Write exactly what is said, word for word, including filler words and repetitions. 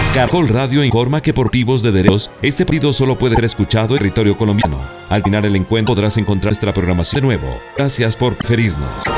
Caracol Radio informa que por motivos de derechos, este partido solo puede ser escuchado en territorio colombiano. Al final el encuentro podrás encontrar nuestra programación de nuevo. Gracias por preferirnos.